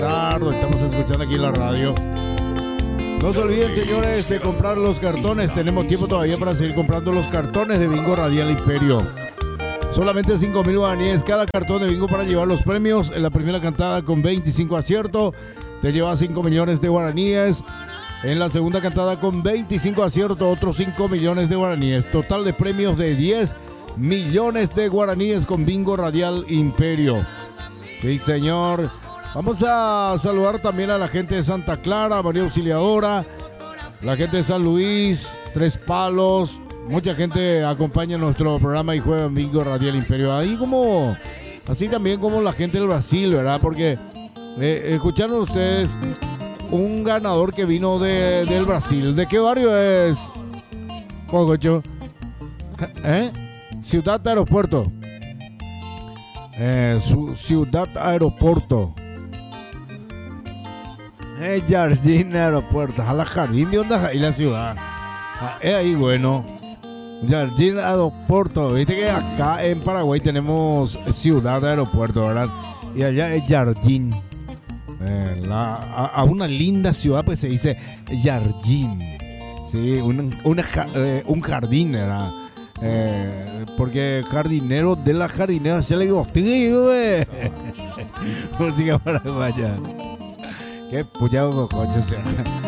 Estamos escuchando aquí en la radio. No se olviden, señores, de comprar los cartones. Tenemos tiempo todavía para seguir comprando los cartones de Bingo Radial Imperio. Solamente 5,000 guaraníes cada cartón de bingo para llevar los premios. En la primera cantada con 25 aciertos te lleva 5 millones de guaraníes. En la segunda cantada con 25 aciertos otros 5 millones de guaraníes. Total de premios de 10 millones de guaraníes con Bingo Radial Imperio. Sí, señor. Vamos a saludar también a la gente de Santa Clara, María Auxiliadora, la gente de San Luis, Tres Palos. Mucha gente acompaña nuestro programa y juega en Bingo Radial Imperio. Ahí como, así también como la gente del Brasil, ¿verdad? Porque escucharon ustedes un ganador que vino del Brasil. ¿De qué barrio es, Cococho? Ciudad Aeropuerto. Ciudad Aeropuerto. Jardín Aeropuerto. A la jardín de onda ahí la ciudad. Es ahí bueno. Jardín Aeropuerto. Viste que acá en Paraguay tenemos Ciudad Aeropuerto, ¿verdad? Y allá es Jardín. A una linda ciudad pues se dice Jardín. Sí, un jardín, ¿verdad? Porque jardinero de la jardinera se le digo, música paraguaya. Qué puñado coche sea.